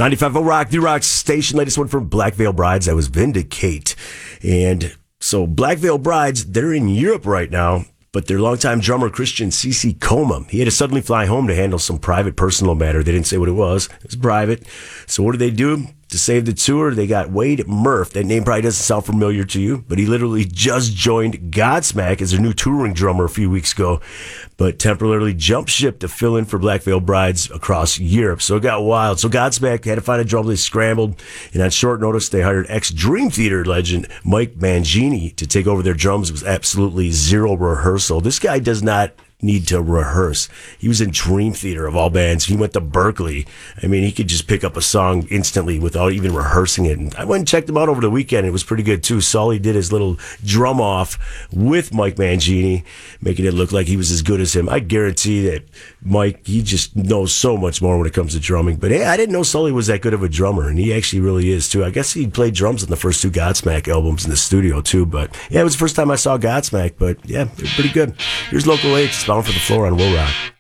95.0 Rock, the Rock Station. Latest one from Black Veil Brides. That was Vindicate. And so Black Veil Brides, they're in Europe right now, but their longtime drummer, Christian C.C. Coma, he had to suddenly fly home to handle some private personal matter. They didn't say what it was. It was private. So what did they do? To save the tour, they got Wade Murph. That name probably doesn't sound familiar to you, but he literally just joined Godsmack as their new touring drummer a few weeks ago, but temporarily jumped ship to fill in for Black Veil Brides across Europe. So it got wild. So Godsmack had to find a drummer. They scrambled, and on short notice, they hired ex-Dream Theater legend Mike Mangini to take over their drums. It was absolutely zero rehearsal. This guy does not need to rehearse. He was in Dream Theater of all bands. He went to Berkeley. I mean, he could just pick up a song instantly without even rehearsing it. And I went and checked him out over the weekend. It was pretty good too. Sully did his little drum off with Mike Mangini, making it look like he was as good as him. I guarantee that Mike, he just knows so much more when it comes to drumming. But hey, I didn't know Sully was that good of a drummer, and he actually really is too. I guess he played drums on the first two Godsmack albums in the studio too. But yeah, it was the first time I saw Godsmack. But yeah, they're pretty good. Here's Local H. Bound for the Floor on Will Rock.